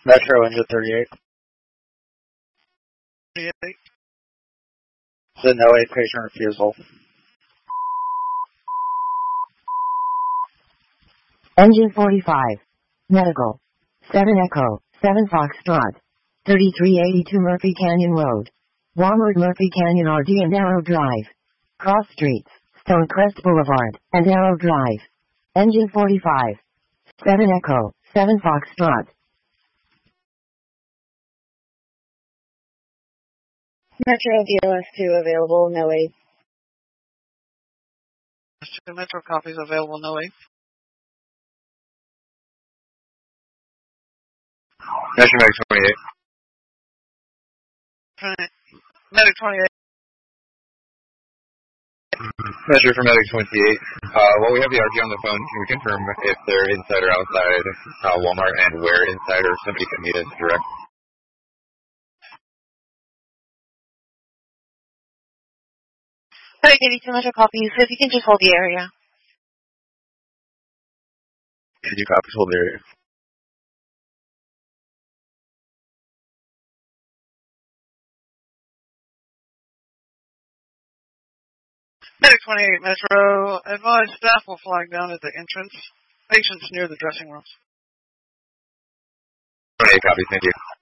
Metro Engine 38. 38. The no aid patient refusal. Engine 45. Medical. 7 Echo, 7 Foxtrot. 3382 Murphy Canyon Road. Walmart Murphy Canyon RD and Arrow Drive. Cross Streets, Stonecrest Boulevard, and Arrow Drive. Engine 45. 7 Echo, 7 Foxtrot. Metro DLS2 available, no aid. Metro copies available, no aid. Metro Medic 28. Medic 28. Metro for Medic 28. Well, we have the RG on the phone. Can we confirm if they're inside or outside Walmart and where inside, or somebody can meet us direct? Medic 82 Metro copies. If you can just hold the area. Can you copy hold the area? Medic 28 Metro. Advise staff will flag down at the entrance. Patients near the dressing rooms. 28 copies, thank you.